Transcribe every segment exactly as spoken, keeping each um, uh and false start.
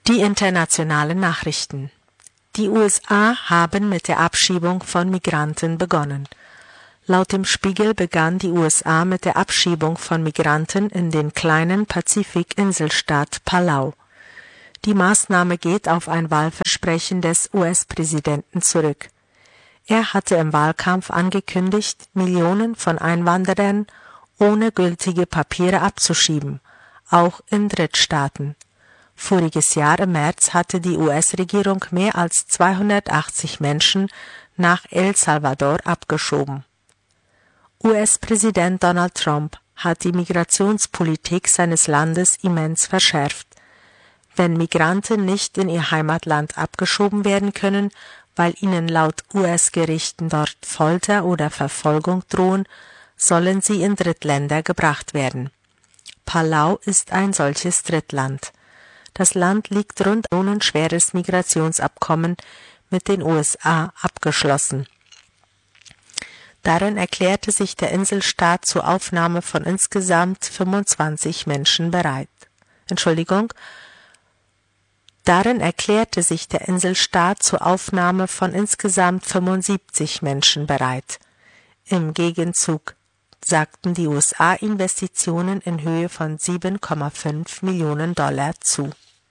Die internationalen Nachrichten. Die U S A haben mit der Abschiebung von Migranten begonnen. Laut dem Spiegel begann die U S A mit der Abschiebung von Migranten in den kleinen Pazifik-Inselstaat Palau. Die Maßnahme geht auf ein Wahlversprechen des U S-Präsidenten zurück. Er hatte im Wahlkampf angekündigt, Millionen von Einwanderern ohne gültige Papiere abzuschieben, auch in Drittstaaten. Voriges Jahr im März hatte die U S-Regierung mehr als zweihundertachtzig Menschen nach El Salvador abgeschoben. U S-Präsident Donald Trump hat die Migrationspolitik seines Landes immens verschärft. Wenn Migranten nicht in ihr Heimatland abgeschoben werden können, weil ihnen laut U S-Gerichten dort Folter oder Verfolgung drohen, sollen sie in Drittländer gebracht werden. Palau ist ein solches Drittland. Das Land liegt rund ohne schweres Migrationsabkommen mit den U S A abgeschlossen. Darin erklärte sich der Inselstaat zur Aufnahme von insgesamt fünfundzwanzig Menschen bereit. Entschuldigung. Darin erklärte sich der Inselstaat zur Aufnahme von insgesamt fünfundsiebzig Menschen bereit. Im Gegenzug sagten die U S A Investitionen in Höhe von sieben Komma fünf Millionen Dollar zu.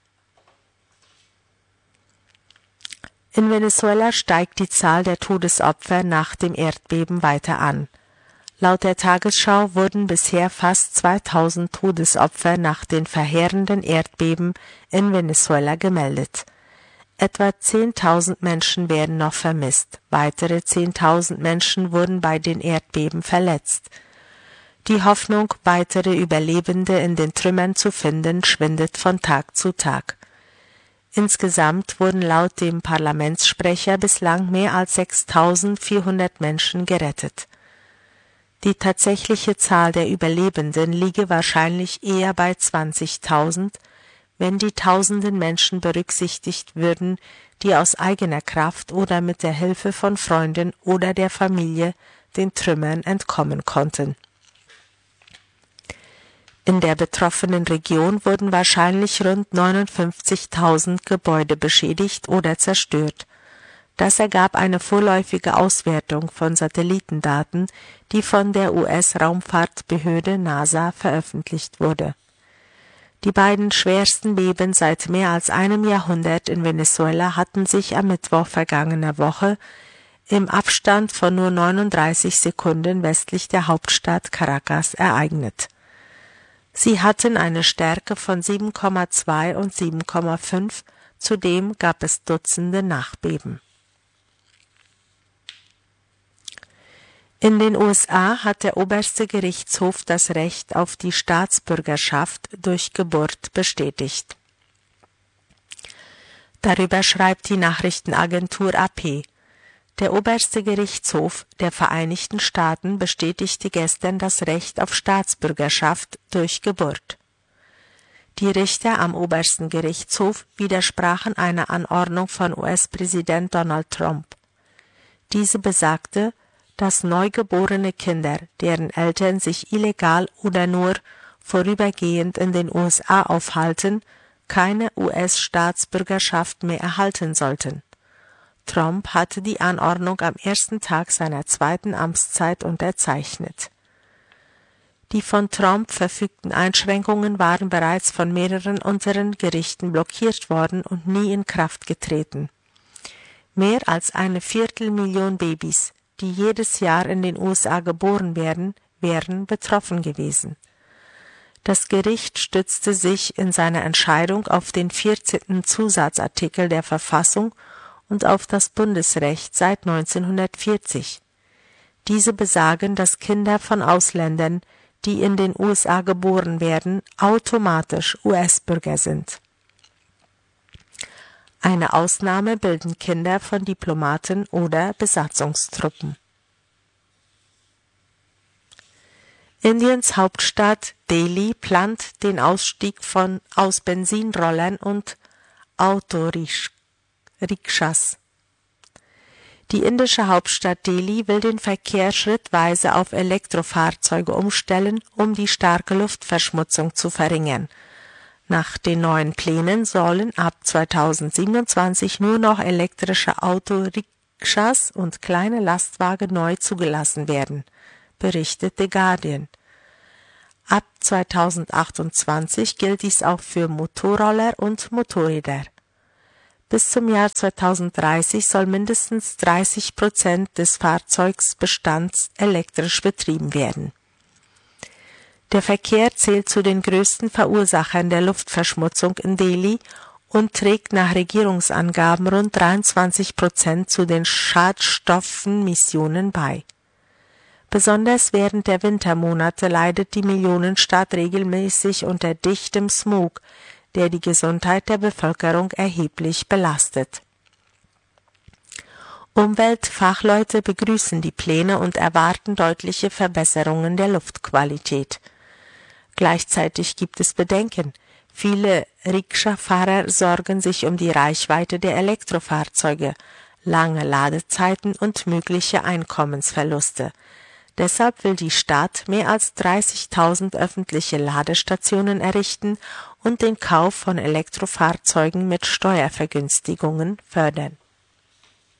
In Venezuela steigt die Zahl der Todesopfer nach dem Erdbeben weiter an. Laut der Tagesschau wurden bisher fast zweitausend Todesopfer nach den verheerenden Erdbeben in Venezuela gemeldet. Etwa zehntausend Menschen werden noch vermisst, weitere zehntausend Menschen wurden bei den Erdbeben verletzt. Die Hoffnung, weitere Überlebende in den Trümmern zu finden, schwindet von Tag zu Tag. Insgesamt wurden laut dem Parlamentssprecher bislang mehr als sechstausendvierhundert Menschen gerettet. Die tatsächliche Zahl der Überlebenden liege wahrscheinlich eher bei zwanzigtausend, wenn die tausenden Menschen berücksichtigt würden, die aus eigener Kraft oder mit der Hilfe von Freunden oder der Familie den Trümmern entkommen konnten. In der betroffenen Region wurden wahrscheinlich rund neunundfünfzigtausend Gebäude beschädigt oder zerstört. Das ergab eine vorläufige Auswertung von Satellitendaten, die von der U S-Raumfahrtbehörde NASA veröffentlicht wurde. Die beiden schwersten Beben seit mehr als einem Jahrhundert in Venezuela hatten sich am Mittwoch vergangener Woche im Abstand von nur neununddreißig Sekunden westlich der Hauptstadt Caracas ereignet. Sie hatten eine Stärke von sieben Komma zwei und sieben Komma fünf, zudem gab es Dutzende Nachbeben. In den U S A hat der oberste Gerichtshof das Recht auf die Staatsbürgerschaft durch Geburt bestätigt. Darüber schreibt die Nachrichtenagentur A P. Der oberste Gerichtshof der Vereinigten Staaten bestätigte gestern das Recht auf Staatsbürgerschaft durch Geburt. Die Richter am obersten Gerichtshof widersprachen einer Anordnung von U S-Präsident Donald Trump. Diese besagte, dass neugeborene Kinder, deren Eltern sich illegal oder nur vorübergehend in den U S A aufhalten, keine U S-Staatsbürgerschaft mehr erhalten sollten. Trump hatte die Anordnung am ersten Tag seiner zweiten Amtszeit unterzeichnet. Die von Trump verfügten Einschränkungen waren bereits von mehreren unteren Gerichten blockiert worden und nie in Kraft getreten. Mehr als eine Viertelmillion Babys, die jedes Jahr in den U S A geboren werden, wären betroffen gewesen. Das Gericht stützte sich in seiner Entscheidung auf den vierzehnten Zusatzartikel der Verfassung und auf das Bundesrecht seit neunzehnhundertvierzig. Diese besagen, dass Kinder von Ausländern, die in den U S A geboren werden, automatisch U S-Bürger sind. Eine Ausnahme bilden Kinder von Diplomaten oder Besatzungstruppen. Indiens Hauptstadt Delhi plant den Ausstieg von aus Benzinrollern und Autorikschas. Die indische Hauptstadt Delhi will den Verkehr schrittweise auf Elektrofahrzeuge umstellen, um die starke Luftverschmutzung zu verringern. Nach den neuen Plänen sollen ab zweitausendsiebenundzwanzig nur noch elektrische Autorikschas und kleine Lastwagen neu zugelassen werden, berichtet The Guardian. Ab zweitausendachtundzwanzig gilt dies auch für Motorroller und Motorräder. Bis zum Jahr zweitausenddreißig soll mindestens dreißig Prozent des Fahrzeugsbestands elektrisch betrieben werden. Der Verkehr zählt zu den größten Verursachern der Luftverschmutzung in Delhi und trägt nach Regierungsangaben rund dreiundzwanzig Prozent zu den Schadstoffemissionen bei. Besonders während der Wintermonate leidet die Millionenstadt regelmäßig unter dichtem Smog, der die Gesundheit der Bevölkerung erheblich belastet. Umweltfachleute begrüßen die Pläne und erwarten deutliche Verbesserungen der Luftqualität. Gleichzeitig gibt es Bedenken. Viele Rikscha-Fahrer sorgen sich um die Reichweite der Elektrofahrzeuge, lange Ladezeiten und mögliche Einkommensverluste. Deshalb will die Stadt mehr als dreißigtausend öffentliche Ladestationen errichten und den Kauf von Elektrofahrzeugen mit Steuervergünstigungen fördern.